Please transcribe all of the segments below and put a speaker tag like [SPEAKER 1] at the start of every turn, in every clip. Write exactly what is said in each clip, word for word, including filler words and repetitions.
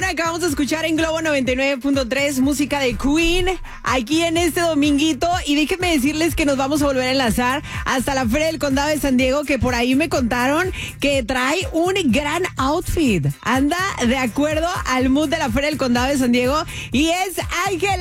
[SPEAKER 1] acabamos de escuchar en Globo noventa y nueve punto tres música de Queen aquí en este dominguito. Y déjenme decirles que nos vamos a volver a enlazar hasta la Feria del Condado de San Diego, que por ahí me contaron que trae un gran outfit. Anda de acuerdo al mood de la Feria del Condado de San Diego y es Ángel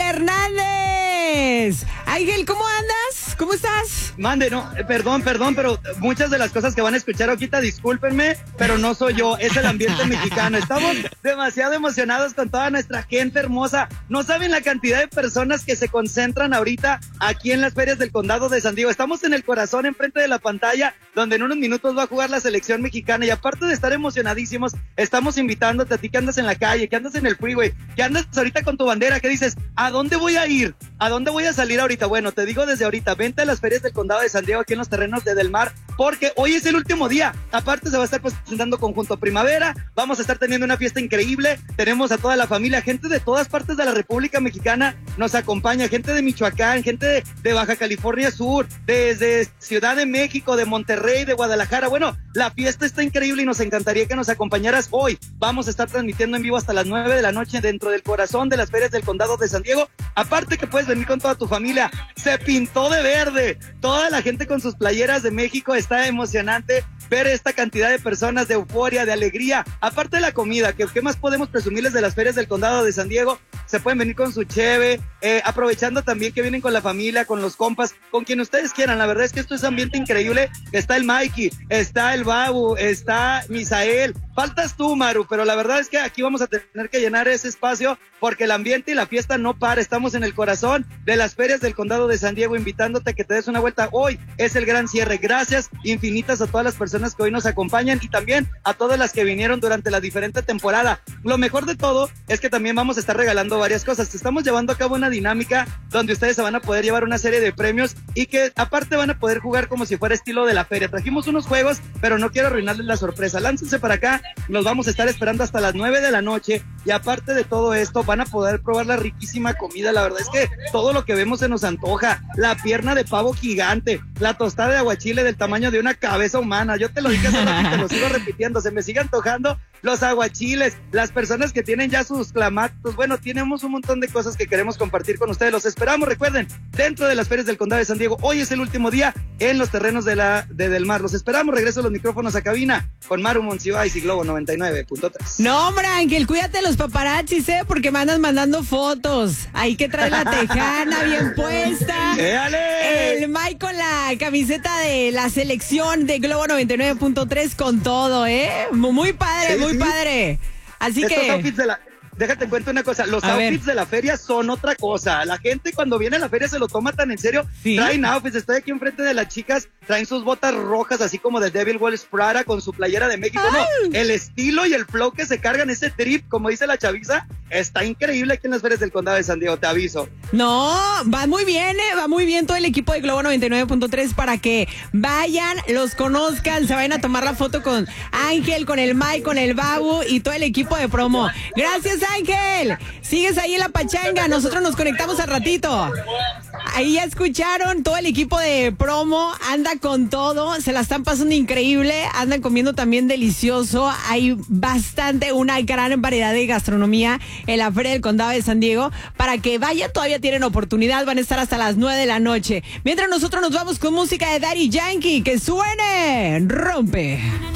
[SPEAKER 1] Hernández. Ángel, ¿cómo andas? ¿Cómo estás?
[SPEAKER 2] Mande, no, eh, perdón, perdón, pero muchas de las cosas que van a escuchar ahorita, discúlpenme, pero no soy yo, es el ambiente mexicano. Estamos demasiado emocionados con toda nuestra gente hermosa. No saben la cantidad de personas que se concentran ahorita aquí en las ferias del Condado de San Diego. Estamos en el corazón, enfrente de la pantalla, donde en unos minutos va a jugar la selección mexicana. Y aparte de estar emocionadísimos, estamos invitándote a ti que andas en la calle, que andas en el freeway, que andas ahorita con tu bandera, que dices, ¿a dónde voy a ir? ¿A dónde voy a salir ahorita? Bueno, te digo desde ahorita, vente a las ferias del Condado de San Diego aquí en los terrenos de Del Mar, porque hoy es el último día. Aparte se va a estar presentando Conjunto Primavera, vamos a estar teniendo una fiesta increíble, tenemos a toda la familia, gente de todas partes de la República Mexicana nos acompaña, gente de Michoacán, gente de, de Baja California Sur, desde Ciudad de México, de Monterrey, de Guadalajara. Bueno, la fiesta está increíble y nos encantaría que nos acompañaras hoy. Vamos a estar transmitiendo en vivo hasta las nueve de la noche dentro del corazón de las ferias del Condado de San Diego. Aparte que puedes venir con toda tu familia, se pintó de verde, toda la gente con sus playeras de México, está emocionante ver esta cantidad de personas, de euforia, de alegría. Aparte de la comida, que ¿qué más podemos presumirles de las ferias del Condado de San Diego? Se pueden venir con su cheve, eh, aprovechando también que vienen con la familia, con los compas, con quien ustedes quieran. La verdad es que esto es ambiente increíble. Está el Mikey, está el Babu, está Misael. Faltas tú, Maru, pero la verdad es que aquí vamos a tener que llenar ese espacio porque el ambiente y la fiesta no para. Estamos en el corazón de las ferias del Condado de San Diego, invitándote a que te des una vuelta. Hoy es el gran cierre. Gracias infinitas a todas las personas que hoy nos acompañan y también a todas las que vinieron durante la diferente temporada. Lo mejor de todo es que también vamos a estar regalando varias cosas. Estamos llevando a cabo una dinámica donde ustedes se van a poder llevar una serie de premios y que aparte van a poder jugar como si fuera estilo de la feria. Trajimos unos juegos, pero no quiero arruinarles la sorpresa. Láncense para acá, los vamos a estar esperando hasta las nueve de la noche y aparte de todo esto van a poder probar la riquísima comida. La verdad es que todo lo que vemos se nos antoja. La pierna de pavo gigante, la tostada de aguachile del tamaño de una cabeza humana. Yo te lo dije hace rato y te lo sigo repitiendo, se me sigue antojando los aguachiles, las personas que tienen ya sus clamatos. Bueno, tenemos un montón de cosas que queremos compartir con ustedes. Los esperamos, recuerden, dentro de las ferias del Condado de San Diego. Hoy es el último día en los terrenos de la de Del Mar. Los esperamos, regreso los micrófonos a cabina con Maru Monsiváis y Globo noventa y nueve punto tres.
[SPEAKER 1] No, hombre, Ángel, cuídate de los paparazzis, ¿eh? Porque me andas mandando fotos. Ahí que trae la tejana bien puesta.
[SPEAKER 2] ¡Éale!
[SPEAKER 1] El Mike con la camiseta de la selección de Globo noventa y nueve punto tres con todo, ¿eh? Muy padre,
[SPEAKER 2] Sí,
[SPEAKER 1] muy
[SPEAKER 2] sí.
[SPEAKER 1] padre. Así
[SPEAKER 2] Estos
[SPEAKER 1] que...
[SPEAKER 2] outfits de la... Déjate cuento una cosa, los
[SPEAKER 1] A
[SPEAKER 2] outfits
[SPEAKER 1] ver.
[SPEAKER 2] de la feria son otra cosa. La gente cuando viene a la feria se lo toma tan en serio.
[SPEAKER 1] ¿Sí?
[SPEAKER 2] Traen outfits, estoy aquí enfrente de las chicas, traen sus botas rojas así como de Devil Wears Prada con su playera de México.
[SPEAKER 1] ¡Ay!
[SPEAKER 2] No, el estilo y el flow que se cargan, ese trip, como dice la chaviza, está increíble aquí en las ferias del Condado de San Diego, te aviso.
[SPEAKER 1] No, va muy bien, ¿eh? Va muy bien todo el equipo de Globo noventa y nueve punto tres para que vayan, los conozcan, se vayan a tomar la foto con Ángel, con el Mike, con el Babu y todo el equipo de promo. Gracias, Ángel. Sigues ahí en la pachanga, nosotros nos conectamos al ratito. Ahí ya escucharon, todo el equipo de promo anda con todo, se la están pasando increíble, andan comiendo también delicioso. Hay bastante, una gran variedad de gastronomía en la Feria del Condado de San Diego. Para que vayan, todavía tienen oportunidad, van a estar hasta las nueve de la noche. Mientras nosotros nos vamos con música de Daddy Yankee, que suene, rompe.